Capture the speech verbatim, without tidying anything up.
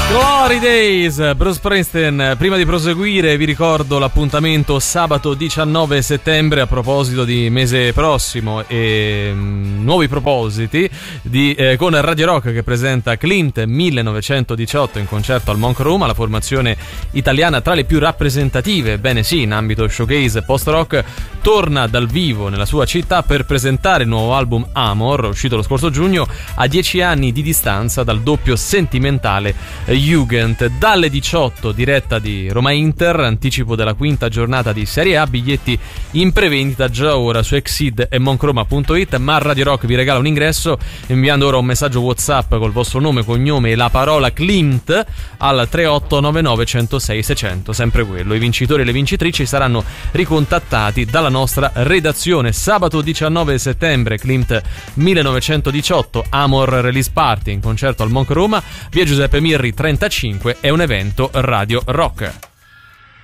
Glory Days, Bruce Springsteen. Prima di proseguire vi ricordo l'appuntamento sabato diciannove settembre a proposito di mese prossimo e mh, nuovi propositi di, eh, con Radio Rock che presenta Klimt millenovecentodiciotto in concerto al Monk Roma, la formazione italiana tra le più rappresentative, ebbene sì, in ambito showcase post-rock, torna dal vivo nella sua città per presentare il nuovo album Amor, uscito lo scorso giugno, a dieci anni di distanza dal doppio sentimentale Jugend. Dalle diciotto diretta di Roma Inter, anticipo della quinta giornata di Serie A, biglietti in prevendita già ora su exid e moncroma punto it, ma Radio Rock vi regala un ingresso inviando ora un messaggio WhatsApp col vostro nome, cognome e la parola Klimt al tre otto nove nove uno zero sei sei zero zero, sempre quello. I vincitori e le vincitrici saranno ricontattati dalla nostra redazione. Sabato diciannove settembre Klimt millenovecentodiciotto Amor Release Party in concerto al Monk Roma, via Giuseppe Mirri trentacinque, è un evento Radio Rock.